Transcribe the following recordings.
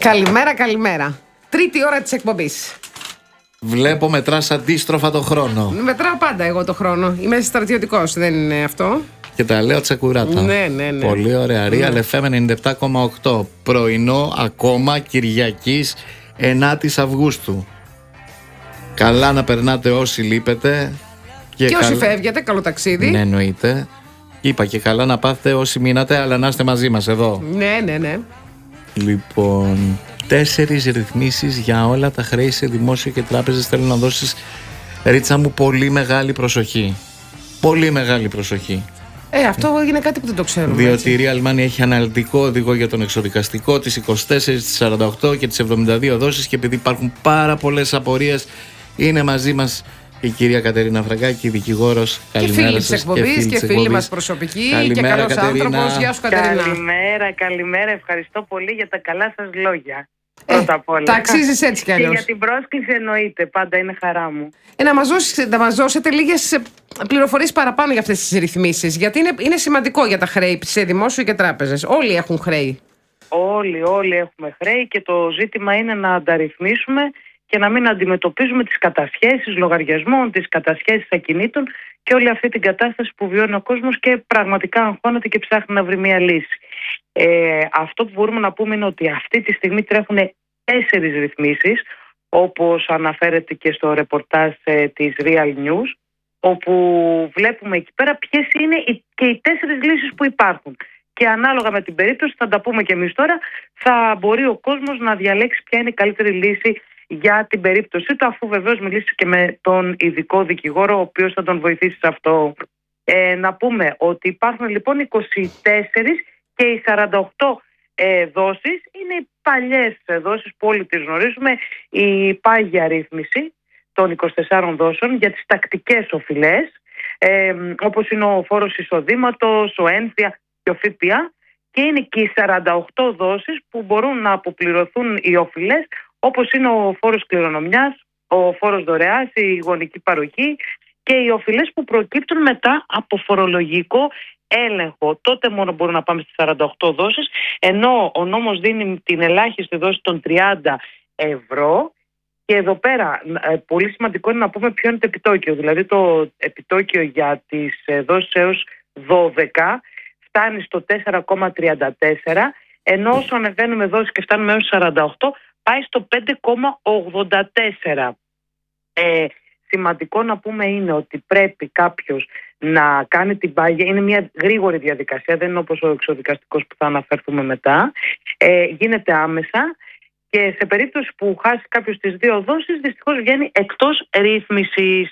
Καλημέρα, καλημέρα. Τρίτη ώρα της εκπομπής. Βλέπω μετράς αντίστροφα το χρόνο. Μετράω πάντα εγώ το χρόνο. Είμαι στρατιωτικός, δεν είναι αυτό? Και τα λέω τσακουράτα. Ναι. Πολύ ωραία. Real FM 97,8. Πρωινό ακόμα Κυριακής 9ης Αυγούστου. Καλά να περνάτε όσοι λείπετε. Και όσοι φεύγετε, καλό ταξίδι. Ναι, εννοείται. Είπα και καλά να πάτε όσοι μείνατε, αλλά να είστε μαζί μας εδώ. Ναι. Λοιπόν, 4 ρυθμίσεις για όλα τα χρέη σε δημόσιο και τράπεζες. Θέλω να δώσεις, Ρίτσα μου, πολύ μεγάλη προσοχή. Πολύ μεγάλη προσοχή. Αυτό είναι κάτι που δεν το ξέρουμε. Διότι η Real Money έχει αναλυτικό οδηγό για τον εξοδικαστικό, τις 24, τις 48 και τις 72 δόσεις, και επειδή υπάρχουν πάρα πολλές απορίες, είναι μαζί μας η κυρία Κατερίνα Φραγκάκη, δικηγόρος. Καλημέρα και φίλη της εκπομπής και φίλη μας προσωπική. Καλημέρα, και καλός Κατερίνα. άνθρωπος. Γεια σου, Κατερίνα. Καλημέρα. Ευχαριστώ πολύ για τα καλά σας λόγια. Πρώτα απ' όλα. Τα αξίζεις έτσι κι Και αλλιώς. για την πρόσκληση εννοείται. Πάντα είναι χαρά μου. Να μας δώσετε λίγες πληροφορίες παραπάνω για αυτές τις ρυθμίσεις. Γιατί είναι σημαντικό για τα χρέη σε δημόσιο και τράπεζες. Όλοι έχουν χρέη. Όλοι έχουμε χρέη και το ζήτημα είναι να ανταρρυθμίσουμε και να μην αντιμετωπίζουμε τις κατασχέσεις λογαριασμών, τις κατασχέσεις ακινήτων και όλη αυτή την κατάσταση που βιώνει ο κόσμος και πραγματικά αγχώνεται και ψάχνει να βρει μια λύση. Αυτό που μπορούμε να πούμε είναι ότι αυτή τη στιγμή τρέχουν 4 ρυθμίσεις, όπως αναφέρεται και στο ρεπορτάζ της Real News, όπου βλέπουμε εκεί πέρα ποιες είναι και οι 4 λύσεις που υπάρχουν. Και ανάλογα με την περίπτωση, θα τα πούμε και εμείς τώρα, θα μπορεί ο κόσμος να διαλέξει ποια είναι η καλύτερη λύση για την περίπτωσή του, αφού βεβαίως μιλήσει και με τον ειδικό δικηγόρο, ο οποίος θα τον βοηθήσει σε αυτό. Να πούμε ότι υπάρχουν λοιπόν 24 και οι 48 δόσεις είναι οι παλιές δόσεις που όλοι τις γνωρίζουμε, η πάγια ρύθμιση των 24 δόσεων για τις τακτικές οφειλές, όπως είναι ο φόρος εισοδήματος, ο ένφια και ο ΦΠΑ, και είναι και οι 48 δόσεις που μπορούν να αποπληρωθούν οι οφειλές, όπως είναι ο φόρος κληρονομιάς, ο φόρος δωρεάς, η γονική παροχή και οι οφειλές που προκύπτουν μετά από φορολογικό έλεγχο. Τότε μόνο μπορούμε να πάμε στις 48 δόσεις, ενώ ο νόμος δίνει την ελάχιστη δόση των 30 ευρώ. Και εδώ πέρα πολύ σημαντικό είναι να πούμε ποιο είναι το επιτόκιο. Δηλαδή το επιτόκιο για τις δόσεις έως 12 φτάνει στο 4,34, ενώ όσο ανεβαίνουμε δόσεις και φτάνουμε έως 48 πάει στο 5,84. Σημαντικό να πούμε είναι ότι πρέπει κάποιος να κάνει την πάγια. Είναι μια γρήγορη διαδικασία, δεν είναι όπως ο εξοδικαστικός που θα αναφερθούμε μετά. Γίνεται άμεσα και σε περίπτωση που χάσει κάποιος τις 2 δόσεις, δυστυχώς βγαίνει εκτός ρύθμισης.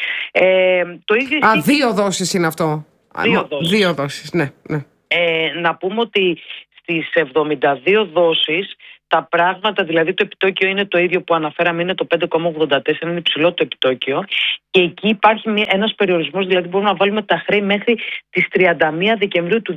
Το ίδιο 2 δόσεις είναι αυτό. 2 δόσεις, ναι. Να πούμε ότι στις 72 δόσεις τα πράγματα, δηλαδή το επιτόκιο είναι το ίδιο που αναφέραμε, είναι το 5,84, είναι υψηλό το επιτόκιο, και εκεί υπάρχει ένας περιορισμός, δηλαδή μπορούμε να βάλουμε τα χρέη μέχρι τις 31 Δεκεμβρίου του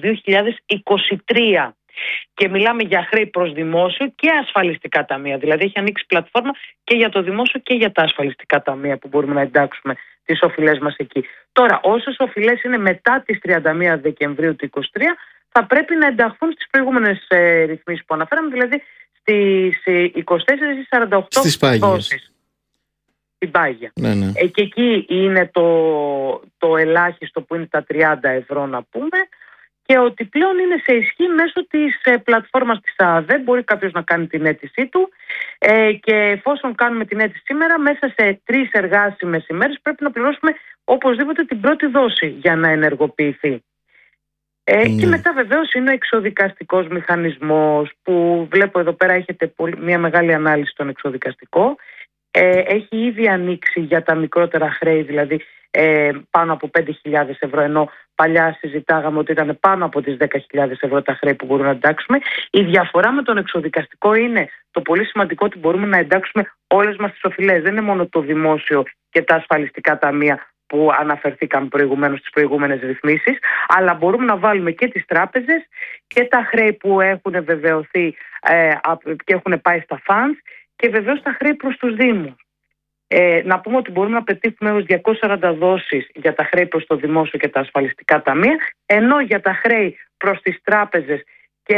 2023. Και μιλάμε για χρέη προς δημόσιο και ασφαλιστικά ταμεία. Δηλαδή έχει ανοίξει πλατφόρμα και για το δημόσιο και για τα ασφαλιστικά ταμεία που μπορούμε να εντάξουμε τις οφειλές μας εκεί. Τώρα, όσες οφειλές είναι μετά τις 31 Δεκεμβρίου του 2023, θα πρέπει να ενταχθούν στις προηγούμενες ρυθμίσεις που αναφέραμε, δηλαδή στις 24 ή 48 δόσεις. Στην πάγια. Ναι. Και εκεί είναι το ελάχιστο που είναι τα 30 ευρώ να πούμε, και ότι πλέον είναι σε ισχύ μέσω της πλατφόρμας της ΑΔΕ. Μπορεί κάποιος να κάνει την αίτησή του και εφόσον κάνουμε την αίτηση σήμερα, μέσα σε 3 εργάσιμες ημέρες πρέπει να πληρώσουμε οπωσδήποτε την πρώτη δόση για να ενεργοποιηθεί. Και μετά βεβαίως είναι ο εξοδικαστικός μηχανισμός, που βλέπω εδώ πέρα έχετε μια μεγάλη ανάλυση στον εξοδικαστικό. Έχει ήδη ανοίξει για τα μικρότερα χρέη, δηλαδή πάνω από 5.000 ευρώ, ενώ παλιά συζητάγαμε ότι ήταν πάνω από τις 10.000 ευρώ τα χρέη που μπορούμε να εντάξουμε. Η διαφορά με τον εξοδικαστικό είναι το πολύ σημαντικό ότι μπορούμε να εντάξουμε όλες μας τις οφειλές. Δεν είναι μόνο το δημόσιο και τα ασφαλιστικά ταμεία που αναφερθήκαμε προηγουμένως στις προηγούμενες ρυθμίσεις, αλλά μπορούμε να βάλουμε και τις τράπεζες και τα χρέη που έχουν βεβαιωθεί και έχουν πάει στα funds, και βεβαίως τα χρέη προς τους Δήμους. Να πούμε ότι μπορούμε να πετύχουμε έως 240 δόσεις για τα χρέη προς το δημόσιο και τα ασφαλιστικά ταμεία, ενώ για τα χρέη προς τις τράπεζες και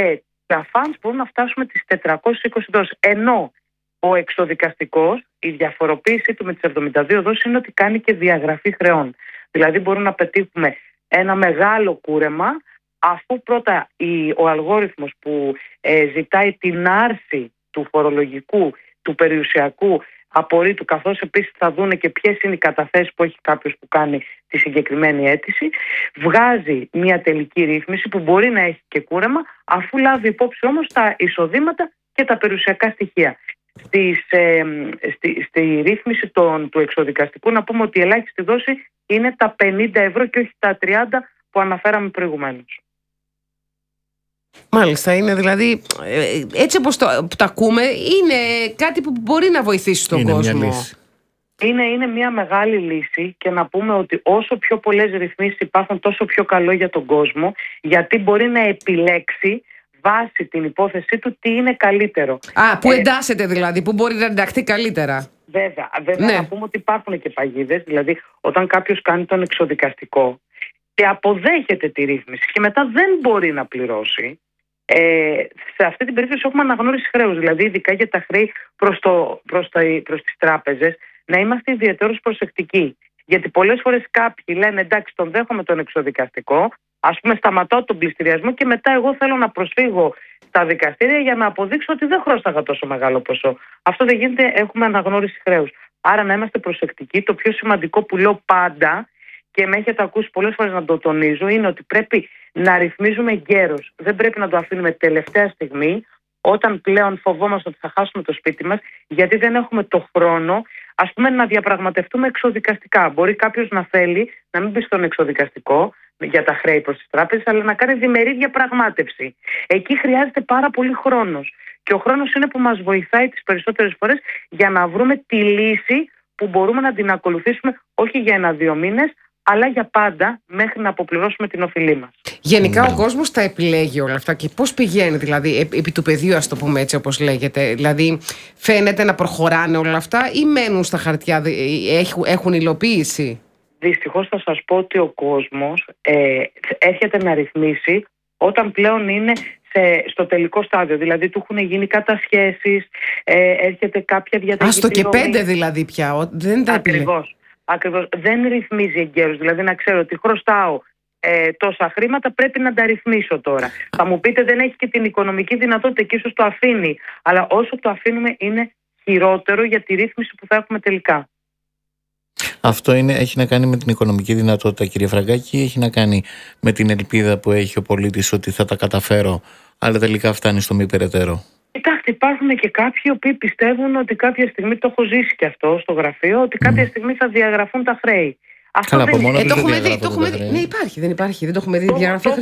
Τα funds μπορούν να φτάσουμε τις 420 δόσεις. Ενώ ο εξοδικαστικός, η διαφοροποίησή του με τις 72 δόσεις είναι ότι κάνει και διαγραφή χρεών. Δηλαδή μπορούμε να πετύχουμε ένα μεγάλο κούρεμα, αφού πρώτα ο αλγόριθμος που ζητάει την άρση του φορολογικού, του περιουσιακού απορρίτου, καθώς επίσης θα δούνε και ποιες είναι οι καταθέσεις που έχει κάποιος που κάνει τη συγκεκριμένη αίτηση, βγάζει μια τελική ρύθμιση που μπορεί να έχει και κούρεμα, αφού λάβει υπόψη όμως τα εισοδήματα και τα περιουσιακά στοιχεία. Στη ρύθμιση του εξοδικαστικού να πούμε ότι η ελάχιστη δόση είναι τα 50 ευρώ και όχι τα 30 που αναφέραμε προηγουμένως. Μάλιστα, είναι δηλαδή, έτσι όπως το ακούμε, είναι κάτι που μπορεί να βοηθήσει τον κόσμο. Μια λύση. Είναι μια μεγάλη λύση, και να πούμε ότι όσο πιο πολλές ρυθμίσεις υπάρχουν, τόσο πιο καλό για τον κόσμο, γιατί μπορεί να επιλέξει βάσει την υπόθεσή του τι είναι καλύτερο. Που εντάσσεται δηλαδή, που μπορεί να ενταχθεί καλύτερα. Βέβαια, ναι. Να πούμε ότι υπάρχουν και παγίδες, δηλαδή όταν κάποιος κάνει τον εξοδικαστικό και αποδέχεται τη ρύθμιση και μετά δεν μπορεί να πληρώσει, σε αυτή την περίπτωση έχουμε αναγνώριση χρέους. Δηλαδή, ειδικά για τα χρέη προς τις τράπεζες, να είμαστε ιδιαίτερως προσεκτικοί. Γιατί πολλές φορές κάποιοι λένε εντάξει, τον δέχομαι τον εξοδικαστικό, ας πούμε σταματάω τον πληστηριασμό και μετά εγώ θέλω να προσφύγω στα δικαστήρια για να αποδείξω ότι δεν χρώσταγα τόσο μεγάλο ποσό. Αυτό δεν γίνεται, έχουμε αναγνώριση χρέους. Άρα να είμαστε προσεκτικοί. Το πιο σημαντικό που λέω πάντα, και με έχετε ακούσει πολλές φορές να το τονίζω, είναι ότι πρέπει να ρυθμίζουμε εγκαίρως. Δεν πρέπει να το αφήνουμε τελευταία στιγμή, όταν πλέον φοβόμαστε ότι θα χάσουμε το σπίτι μας, γιατί δεν έχουμε το χρόνο, ας πούμε, να διαπραγματευτούμε εξοδικαστικά. Μπορεί κάποιος να θέλει να μην μπει στον εξοδικαστικό για τα χρέη προς τις τράπεζες, αλλά να κάνει διμερή διαπραγμάτευση. Εκεί χρειάζεται πάρα πολύ χρόνος. Και ο χρόνος είναι που μας βοηθάει τις περισσότερες φορές για να βρούμε τη λύση που μπορούμε να την ακολουθήσουμε όχι για 1-2 μήνες, αλλά για πάντα, μέχρι να αποπληρώσουμε την οφειλή μας. Γενικά ο κόσμος τα επιλέγει όλα αυτά και πώς πηγαίνει, δηλαδή, επί του πεδίου, ας το πούμε έτσι όπως λέγεται. Δηλαδή, φαίνεται να προχωράνε όλα αυτά ή μένουν στα χαρτιά, έχουν υλοποίηση? Δυστυχώς θα σας πω ότι ο κόσμος έρχεται να ρυθμίσει όταν πλέον είναι στο τελικό στάδιο. Δηλαδή, του έχουν γίνει κατασχέσεις, έρχεται κάποια διαταγή. Στο και 5 δηλαδή πια, δεν τα επιλέγει. Ακριβώς. Δεν ρυθμίζει εγκαίρως. Δηλαδή να ξέρω ότι χρωστάω τόσα χρήματα, πρέπει να τα ρυθμίσω τώρα. Θα μου πείτε δεν έχει και την οικονομική δυνατότητα και ίσως το αφήνει. Αλλά όσο το αφήνουμε είναι χειρότερο για τη ρύθμιση που θα έχουμε τελικά. Αυτό έχει να κάνει με την οικονομική δυνατότητα, κύριε Φραγκάκη, ή έχει να κάνει με την ελπίδα που έχει ο πολίτης ότι θα τα καταφέρω, αλλά τελικά φτάνει στο μη περαιτέρω? Κοιτάξτε, υπάρχουν και κάποιοι οι οποίοι πιστεύουν ότι κάποια στιγμή, το έχω ζήσει και αυτό στο γραφείο, ότι κάποια στιγμή θα διαγραφούν τα χρέη. Αυτό Καλά, δεν το έχουμε δει. Ναι, υπάρχει, δεν υπάρχει. Δεν το έχουμε δει. Το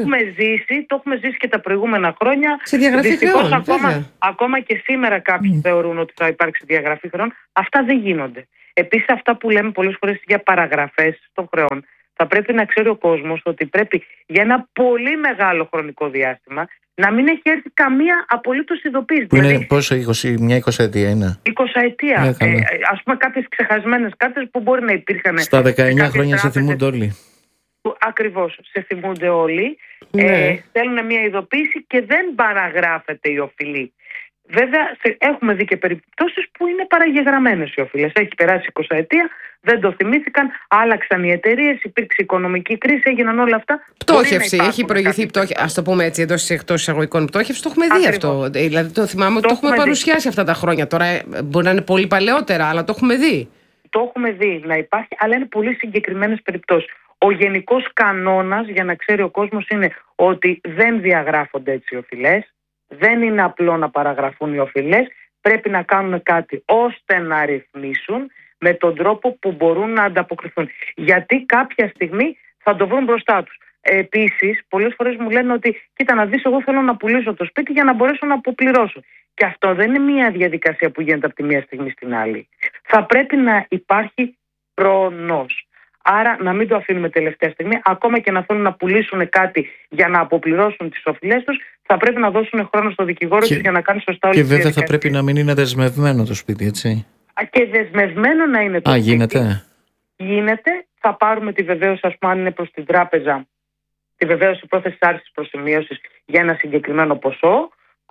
έχουμε ζήσει και τα προηγούμενα χρόνια. Σε διαγραφή χρεών. Ακόμα και σήμερα κάποιοι θεωρούν ότι θα υπάρξει διαγραφή χρεών. Αυτά δεν γίνονται. Επίσης, αυτά που λέμε πολλές φορές για παραγραφές των χρεών, θα πρέπει να ξέρει ο κόσμος ότι πρέπει για ένα πολύ μεγάλο χρονικό διάστημα να μην έχει έρθει καμία απολύτως ειδοποίηση. Είναι δηλαδή, πόσο, μια 20ετία είναι? 20ετία. Ας πούμε κάποιες ξεχασμένες κάρτες που μπορεί να υπήρχαν. Στα 19 χρόνια σε θυμούνται όλοι. Ακριβώς, σε θυμούνται όλοι. Στέλνουν μια ειδοποίηση και δεν παραγράφεται η οφειλή. Βέβαια, έχουμε δει και περιπτώσεις που είναι παραγεγραμμένες οι οφειλές. Έχει περάσει 20ετία, δεν το θυμήθηκαν, άλλαξαν οι εταιρείες, υπήρξε οικονομική κρίση, έγιναν όλα αυτά. Πτώχευση, έχει προηγηθεί πτώχευση. Ας το πούμε έτσι, εκτός εισαγωγικών πτώχευση, το έχουμε δει αυτό. Δηλαδή, το θυμάμαι ότι το έχουμε παρουσιάσει αυτά τα χρόνια. Τώρα μπορεί να είναι πολύ παλαιότερα, αλλά το έχουμε δει. Το έχουμε δει να υπάρχει, αλλά είναι πολύ συγκεκριμένες περιπτώσεις. Ο γενικός κανόνας, για να ξέρει ο κόσμος, είναι ότι δεν διαγράφονται έτσι οι οφειλές. Δεν είναι απλό να παραγραφούν οι οφειλές, πρέπει να κάνουν κάτι ώστε να ρυθμίσουν με τον τρόπο που μπορούν να ανταποκριθούν. Γιατί κάποια στιγμή θα το βρουν μπροστά τους. Επίσης, πολλές φορές μου λένε ότι κοίτα να δεις, εγώ θέλω να πουλήσω το σπίτι για να μπορέσω να αποπληρώσω. Και αυτό δεν είναι μια διαδικασία που γίνεται από τη μία στιγμή στην άλλη. Θα πρέπει να υπάρχει χρόνος. Άρα να μην το αφήνουμε τελευταία στιγμή, ακόμα και να θέλουν να πουλήσουν κάτι για να αποπληρώσουν τις οφειλές τους, θα πρέπει να δώσουν χρόνο στο δικηγόρο τους για να κάνει σωστά όλη τη διαδικασία. Και βέβαια θα πρέπει να μην είναι δεσμευμένο το σπίτι, έτσι. Και δεσμευμένο να είναι το σπίτι. Γίνεται. Γίνεται. Θα πάρουμε τη βεβαίωση, ας πούμε, αν είναι προς την τράπεζα, τη βεβαίωση πρόθεσης άρσης προσημείωσης για ένα συγκεκριμένο ποσό,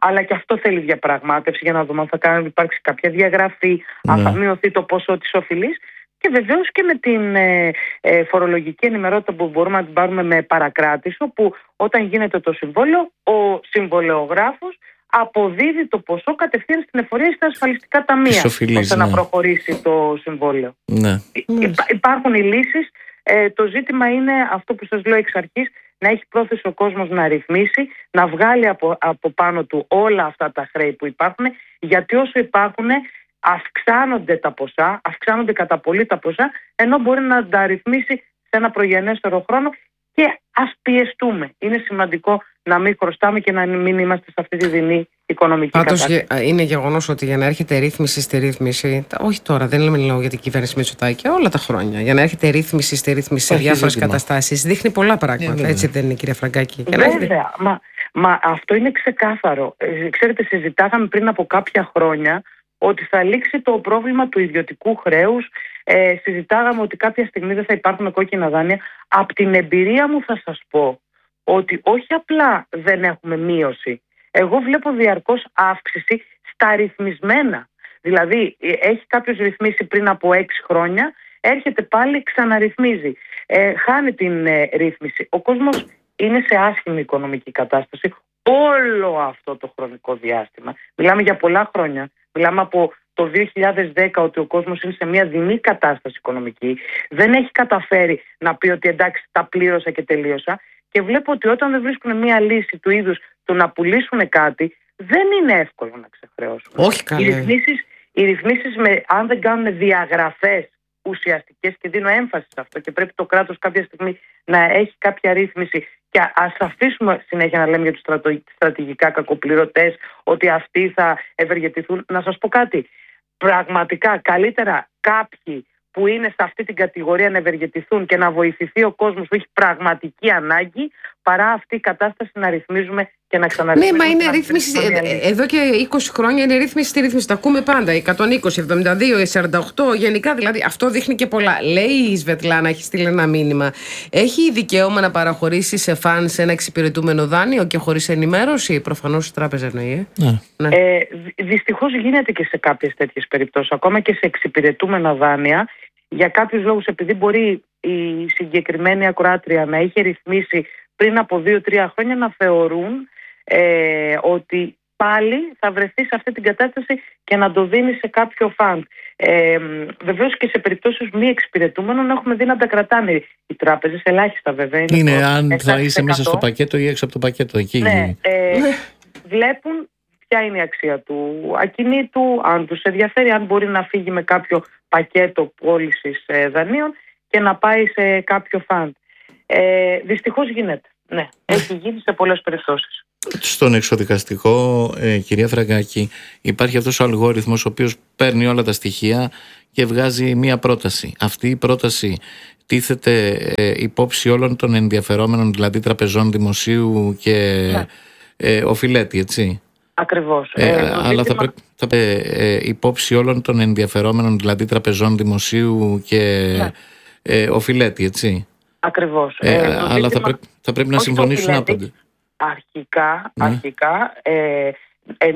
αλλά και αυτό θέλει διαπραγμάτευση για να δούμε αν θα υπάρξει κάποια διαγραφή, αν θα μειωθεί το ποσό της οφειλής. Και βεβαίως και με την φορολογική ενημερότητα που μπορούμε να την πάρουμε με παρακράτηση, όπου όταν γίνεται το συμβόλαιο, ο συμβολεογράφος αποδίδει το ποσό κατευθείαν στην εφορία ή στα ασφαλιστικά ταμεία, ώστε να προχωρήσει το συμβόλαιο. Ναι. Υπάρχουν οι λύσεις. Το ζήτημα είναι αυτό που σας λέω εξ αρχής, να έχει πρόθεση ο κόσμος να ρυθμίσει, να βγάλει από πάνω του όλα αυτά τα χρέη που υπάρχουν, γιατί όσο υπάρχουν αυξάνονται τα ποσά, αυξάνονται κατά πολύ τα ποσά, ενώ μπορεί να τα ρυθμίσει σε ένα προγενέστερο χρόνο. Και ας πιεστούμε. Είναι σημαντικό να μην χρωστάμε και να μην είμαστε σε αυτή τη δεινή οικονομική κατάσταση. Πάντως είναι γεγονός ότι για να έρχεται ρύθμιση στη ρύθμιση, όχι τώρα, δεν μιλάω για την κυβέρνηση Μητσοτάκη, όλα τα χρόνια, για να έρχεται ρύθμιση στη ρύθμιση σε διάφορες καταστάσεις, δείχνει πολλά πράγματα. Έτσι δεν είναι, κυρία Φραγκάκη? Βέβαια. Μα αυτό είναι ξεκάθαρο. Ξέρετε, συζητάγαμε πριν από κάποια χρόνια ότι θα λήξει το πρόβλημα του ιδιωτικού χρέους. Συζητάγαμε ότι κάποια στιγμή δεν θα υπάρχουν κόκκινα δάνεια. Από την εμπειρία μου θα σας πω ότι όχι απλά δεν έχουμε μείωση. Εγώ βλέπω διαρκώς αύξηση στα ρυθμισμένα. Δηλαδή έχει κάποιος ρυθμίσει πριν από 6 χρόνια, έρχεται πάλι, ξαναρυθμίζει. Χάνει την ρύθμιση. Ο κόσμος είναι σε άσχημη οικονομική κατάσταση όλο αυτό το χρονικό διάστημα. Μιλάμε για πολλά χρόνια. Μιλάμε από το 2010 ότι ο κόσμος είναι σε μια δεινή κατάσταση οικονομική. Δεν έχει καταφέρει να πει ότι εντάξει, τα πλήρωσα και τελείωσα. Και βλέπω ότι όταν δεν βρίσκουν μια λύση του είδους του να πουλήσουν κάτι, δεν είναι εύκολο να ξεχρεώσουν. Όχι καλά. Οι ρυθμίσεις, αν δεν κάνουν διαγραφές ουσιαστικές, και δίνω έμφαση σε αυτό, και πρέπει το κράτος κάποια στιγμή να έχει κάποια ρύθμιση, και ας αφήσουμε συνέχεια να λέμε για τους στρατηγικά κακοπληρωτές ότι αυτοί θα ευεργετηθούν. Να σας πω κάτι. Πραγματικά καλύτερα κάποιοι που είναι σε αυτή την κατηγορία να ευεργετηθούν και να βοηθηθεί ο κόσμος που έχει πραγματική ανάγκη, παρά αυτή η κατάσταση να ρυθμίζουμε και να ξαναρυθμίζουμε. Ναι, μα είναι ρύθμιση. Εδώ και 20 χρόνια είναι ρύθμιση στη ρύθμιση. Τα ακούμε πάντα. 120, 72, 48. Γενικά δηλαδή αυτό δείχνει και πολλά. Λέει η Σβετλάνα, έχει στείλει ένα μήνυμα. Έχει δικαίωμα να παραχωρήσει σε φανς ένα εξυπηρετούμενο δάνειο και χωρίς ενημέρωση? Προφανώς η τράπεζα εννοεί. Ναι. Δυστυχώς γίνεται και σε κάποιες τέτοιες περιπτώσεις. Ακόμα και σε εξυπηρετούμενα δάνεια. Για κάποιους λόγους, επειδή μπορεί η συγκεκριμένη ακροάτρια να είχε ρυθμίσει πριν από 2-3 χρόνια, να θεωρούν ότι πάλι θα βρεθεί σε αυτή την κατάσταση και να το δίνει σε κάποιο φαντ. Βεβαίως και σε περιπτώσεις μη εξυπηρετούμενων έχουμε δει να τα κρατάνε οι τράπεζες, ελάχιστα βέβαια. Είναι αν θα είσαι μέσα στο πακέτο ή έξω από το πακέτο. Εκεί βλέπουν ποια είναι η αξία του ακινήτου, αν τους ενδιαφέρει, αν μπορεί να φύγει με κάποιο πακέτο πώλησης δανείων και να πάει σε κάποιο φαντ. Δυστυχώς γίνεται. Ναι, έχει γίνει σε πολλές περιπτώσεις. Στον εξοδικαστικό, κυρία Φραγκάκη, υπάρχει αυτός ο αλγόριθμος ο οποίος παίρνει όλα τα στοιχεία και βγάζει μία πρόταση. Αυτή η πρόταση τίθεται υπόψη όλων των ενδιαφερόμενων, δηλαδή τραπεζών, δημοσίου και οφειλέτη, έτσι? Ακριβώς. Αλλά θα πρέπει υπόψη όλων των ενδιαφερόμενων, δηλαδή τραπεζών, δημοσίου και οφειλέτη, έτσι? Ακριβώς. Αλλά θα πρέπει να συμφωνήσουν άπαντε. Αρχικά